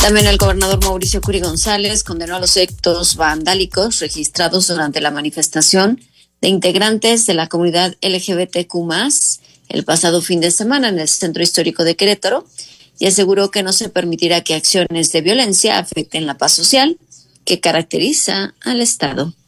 También el gobernador Mauricio Curi González condenó a los actos vandálicos registrados durante la manifestación de integrantes de la comunidad LGBTQ+, el pasado fin de semana en el Centro Histórico de Querétaro, y aseguró que no se permitirá que acciones de violencia afecten la paz social que caracteriza al Estado.